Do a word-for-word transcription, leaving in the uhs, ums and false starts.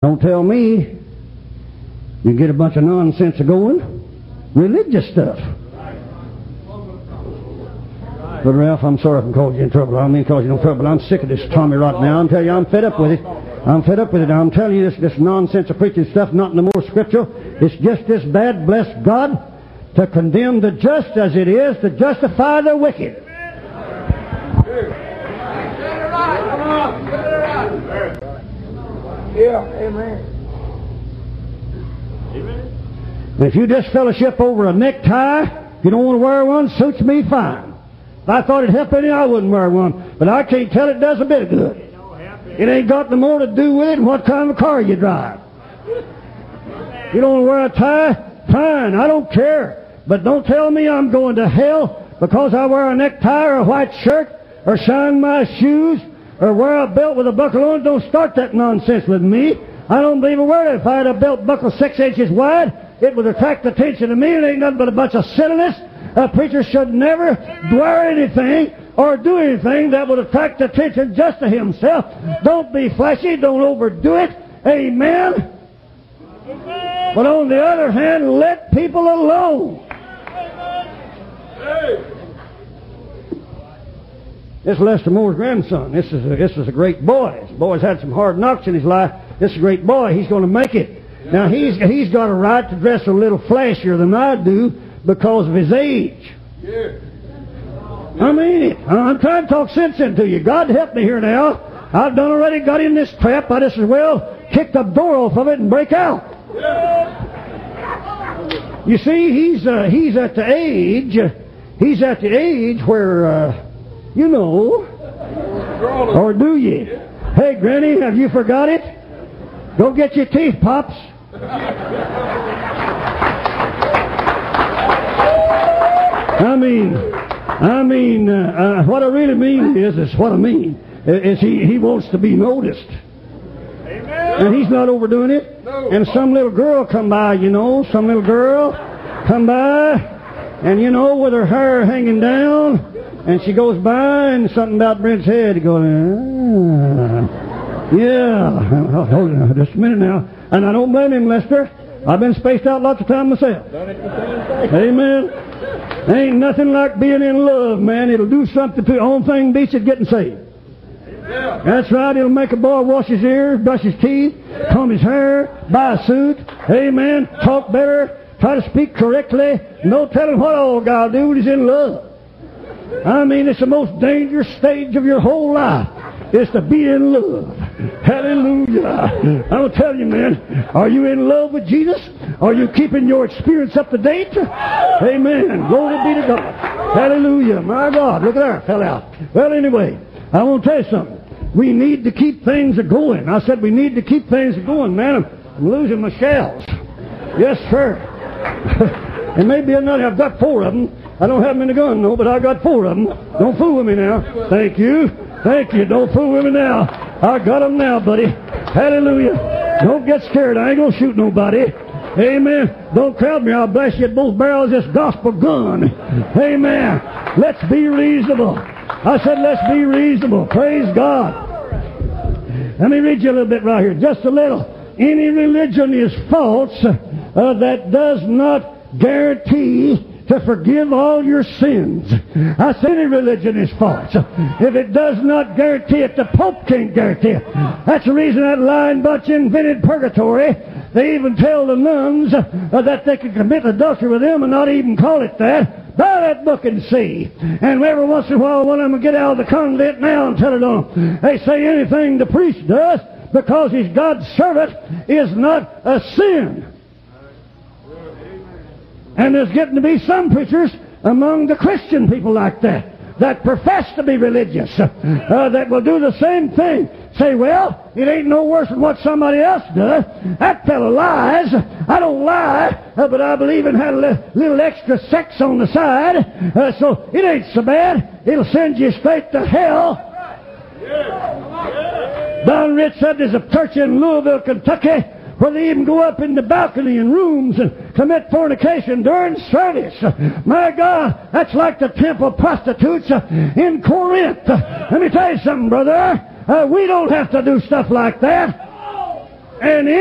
Don't tell me you get a bunch of nonsense going. Religious stuff. Brother Ralph, I'm sorry if I'm causing you in trouble. I don't mean to cause you no trouble. I'm sick of this Tommy Rot now. I'm telling you, I'm fed up with it. I'm fed up with it. Now, I'm telling you, this, this nonsense of preaching stuff, not no more scriptural. It's just as bad, bless God, to condemn the just as it is to justify the wicked. Yeah, amen. Amen. If you just fellowship over a necktie, if you don't want to wear one, suits me fine. If I thought it'd help any, I wouldn't wear one. But I can't tell it does a bit of good. It ain't got no more to do with it than what kind of a car you drive. You don't want to wear a tie? Fine, I don't care. But don't tell me I'm going to hell because I wear a necktie or a white shirt or shine my shoes or wear a belt with a buckle on it. Don't start that nonsense with me. I don't believe a word of it. If I had a belt buckle six inches wide, it would attract attention to me. It ain't nothing but a bunch of silliness. A preacher should never wear anything or do anything that would attract attention just to himself. Don't be flashy. Don't overdo it. Amen. But on the other hand, let people alone. This is Lester Moore's grandson. This is a, this is a great boy. This boy's had some hard knocks in his life. This is a great boy. He's going to make it. Now, he's, he's got a right to dress a little flashier than I do because of his age. I mean it. I'm trying to talk sense into you. God help me here now. I've done already got in this trap. I just as well kick the door off of it and break out. You see, he's uh, he's at the age, uh, he's at the age where, uh, you know, or do you? Hey, Granny, have you forgot it? Go get your teeth, Pops. I mean, I mean, uh, uh, what I really mean is, is what I mean, is he, he wants to be noticed. Amen. And he's not overdoing it. No. And some little girl come by, you know, some little girl come by, and you know, with her hair hanging down, and she goes by, and something about Brent's head, he goes, ah, yeah, hold on just a minute now. And I don't blame him, Lester. I've been spaced out lots of time myself. Amen. Ain't nothing like being in love, man. It'll do something to you. The only thing beats it getting saved. Yeah. That's right. It'll make a boy wash his ears, brush his teeth, comb his hair, buy a suit. Amen. Talk better. Try to speak correctly. No telling what old guy will do when he's in love. I mean, it's the most dangerous stage of your whole life. Is to be in love. Hallelujah. I'll tell you, man, are you in love with Jesus? Are you keeping your experience up to date? Amen. Glory be to God. Hallelujah. My God, look at there, fell out. Well, anyway, I want to tell you something. We need to keep things going. I said we need to keep things going, man. I'm, I'm losing my shells. Yes, sir. And maybe another. I've got four of them. I don't have them in the gun, no, but I got four of them. Don't fool with me now. Thank you. Thank you. Don't fool with me now. I got them now, buddy. Hallelujah. Don't get scared. I ain't going to shoot nobody. Amen. Don't crowd me. I'll blast you at both barrels of this gospel gun. Amen. Let's be reasonable. I said let's be reasonable. Praise God. Let me read you a little bit right here. Just a little. Any religion is false uh, that does not guarantee to forgive all your sins. I say any religion is false. If it does not guarantee it, the Pope can't guarantee it. That's the reason that lying bunch invented purgatory. They even tell the nuns uh, that they can commit adultery with them and not even call it that. Buy that book and see. And every once in a while, one of them will get out of the convent now and tell it on. They say anything the priest does because he's God's servant is not a sin. And there's getting to be some preachers among the Christian people like that, that profess to be religious, uh, that will do the same thing. Say, well, it ain't no worse than what somebody else does. That fellow lies. I don't lie, uh, but I believe in had a li- little extra sex on the side, uh, so it ain't so bad. It'll send you straight to hell. Don Rich said there's a church in Louisville, Kentucky, where they even go up in the balcony in rooms and commit fornication during service. My God, that's like the temple prostitutes in Corinth. Let me tell you something, brother. Uh, we don't have to do stuff like that. And